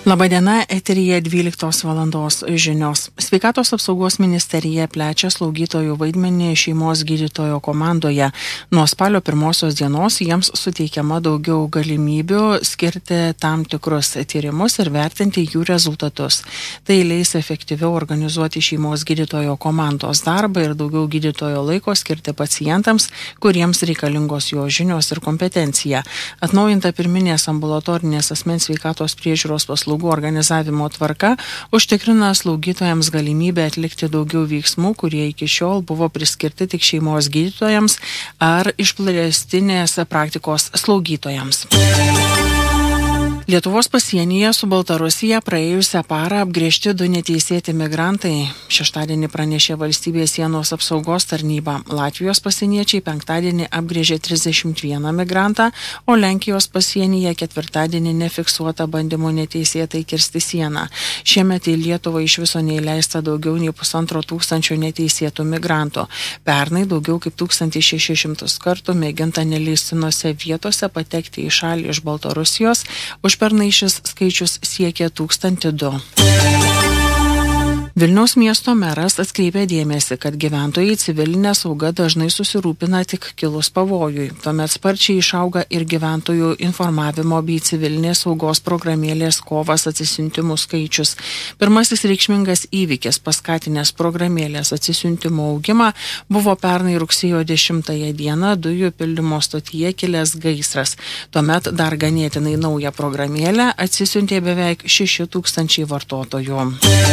Labadiena, eteryje 12 valandos žinios. Sveikatos apsaugos ministerija plečia slaugytojų vaidmenį šeimos gydytojo komandoje. Nuo spalio 1 dienos jiems suteikiama daugiau galimybių skirti tam tikrus tyrimus ir vertinti jų rezultatus. Tai leis efektyviau organizuoti šeimos gydytojo komandos darbą ir daugiau gydytojo laiko skirti pacientams, kuriems reikalingos jo žinios ir kompetencija. Atnaujinta pirminės ambulatorinės asmens sveikatos priežiūros paslaugų organizavimo tvarka užtikrina slaugytojams galimybę atlikti daugiau veiksmų, kurie iki šiol buvo priskirti tik šeimos gydytojams ar išplėstinės praktikos slaugytojams. Lietuvos pasienyje su Baltarusija praėjusią parą apgręžti 2 neteisėti migrantai. Šeštadienį pranešė valstybės sienos apsaugos tarnyba. Latvijos pasieniečiai penktadienį apgręžė 31 migrantą, o Lenkijos pasienyje ketvirtadienį nefiksuota bandymų neteisėtai kirsti sieną. Šiemet į Lietuvą iš viso neįleista daugiau nei 1500 neteisėtų migrantų. Pernai daugiau kaip 1600 kartų mėginta neleistinose vietose patekti į šalį iš Baltarusijos. Užpernai šis skaičius siekia 1002. Vilniaus miesto meras atkreipė dėmesį, kad gyventojai civilinė sauga dažnai susirūpina tik kilus pavojui. Tuomet sparčiai išauga ir gyventojų informavimo bei civilinės saugos programėlės kovas atsisiuntimų skaičius. Pirmasis reikšmingas įvykis paskatinęs programėlės atsisiuntimo augimą buvo pernai rugsėjo 10 dieną dujų pildymo stotyje kilęs gaisras. Tuomet dar ganėtinai naują programėlę atsisiuntė beveik 6000 vartotojų.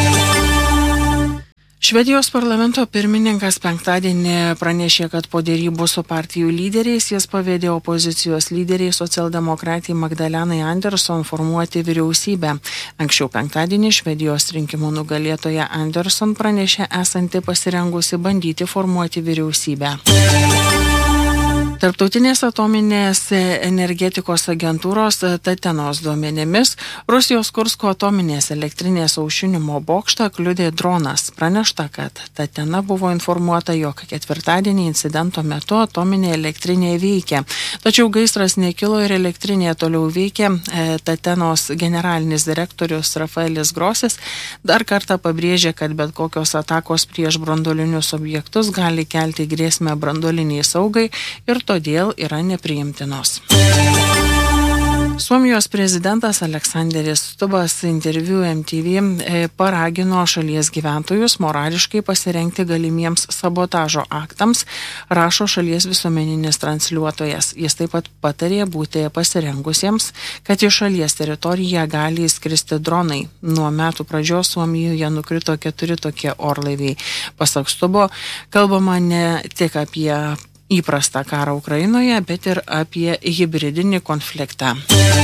Švedijos parlamento pirmininkas penktadienį pranešė, kad po dėrybų su partijų lyderiais jis pavedė opozicijos lyderiai socialdemokratijai Magdalenai Anderson formuoti vyriausybę. Anksčiau penktadienį Švedijos rinkimų nugalėtoja Anderson pranešė esanti pasirengusi bandyti formuoti vyriausybę. Tarptautinės atominės energetikos agentūros Tatenos duomenimis Rusijos Kursko atominės elektrinės aušinimo bokštą kliudė dronas. Pranešta, kad Tatena buvo informuota, jog ketvirtadienį incidento metu atominė elektrinė veikė. Tačiau gaisras nekilo ir elektrinė toliau veikė. Tatenos generalinis direktorius Rafaelis Grosis dar kartą pabrėžė, kad bet kokios atakos prieš branduolinius objektus gali kelti grėsmę branduoliniai saugai ir todėl yra nepriimtinos. Suomijos prezidentas Aleksanderis Stubas interviu MTV paragino šalies gyventojus morališkai pasirengti galimiems sabotažo aktams, rašo šalies visuomeninis transliuotojas. Jis taip pat patarė būti pasirengusiems, kad į šalies teritoriją gali įskristi dronai. Nuo metų pradžios Suomijoje nukrito 4 tokie orlaiviai. Pasak Stubo, kalbama ne tik apie įprastą karą Ukrainoje, bet ir apie hibridinį konfliktą.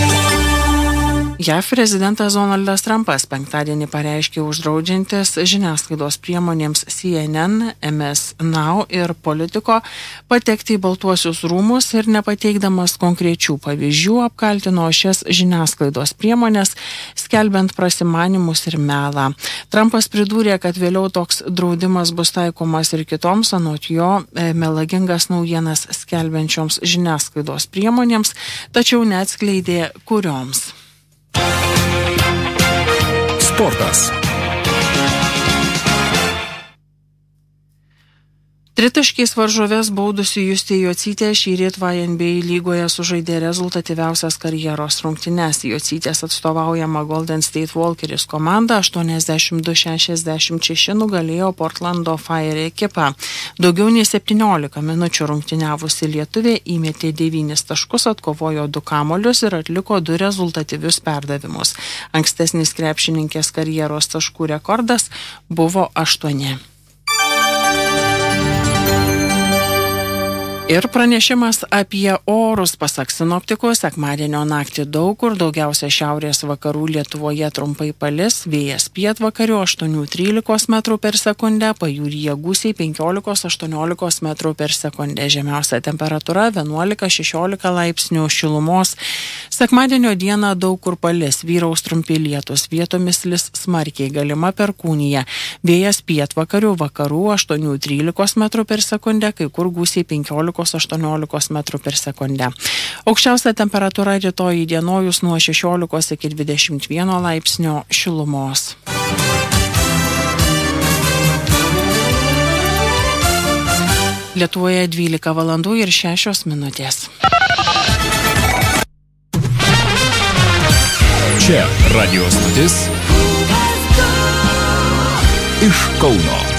JAV prezidentas Donaldas Trumpas penktadienį pareiškė uždraudžiantis žiniasklaidos priemonėms CNN, MS Now ir Politico patekti į Baltuosius rūmus ir nepateikdamas konkrečių pavyzdžių apkaltino šias žiniasklaidos priemonės, skelbiant prasimanimus ir melą. Trumpas pridūrė, kad vėliau toks draudimas bus taikomas ir kitoms, anot jo, melagingas naujienas skelbiančioms žiniasklaidos priemonėms, tačiau neatskleidė kurioms. Sportas. Tritaškiais varžoves baudusi Justė Jocytė šįryt NBA lygoje sužaidė rezultatyviausias karjeros rungtynes. Jocytės atstovaujama Golden State Walkeris komanda 82-66 nugalėjo Portlando Fire ekipą. Daugiau nei 17 minučių rungtyniavusi lietuvė įmetė 9 taškus, atkovojo 2 kamuolius ir atliko 2 rezultatyvius perdavimus. Ankstesnis krepšininkės karjeros taškų rekordas buvo 8. Ir pranešimas apie orus. Pasak sinoptikų, sekmadienio naktį daug kur, daugiausia šiaurės vakarų Lietuvoje trumpai palis, vėjas pietvakarių 8-13 metrų per sekundę, pajūryje gūsiai 15-18 metrų per sekundę, žemiausia temperatūra 11-16 laipsnių šilumos. Sekmadienio dieną daug kur palis, vyraus trumpi lietus, vietomis lis smarkiai, galima perkūnija, vėjas pietvakarių vakarų 8-13 metrų per sekundę, kai kur gūsiai 15 17–18 metrų per sekundę. Aukščiausia temperatūra rytoj įdienojus nuo 16 iki 21 laipsnio šilumos. Lietuvoje 12 valandų ir 6 minutės. Čia radio stotis iš Kauno.